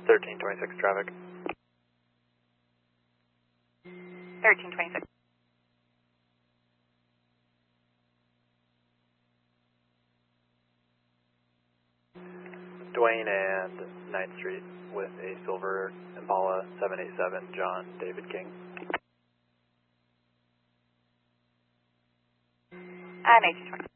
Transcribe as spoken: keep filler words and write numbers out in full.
thirteen twenty-six traffic. thirteen twenty-six. Dwayne and ninth Street with a silver Impala seven eight seven, John David King. And eighteen twenty.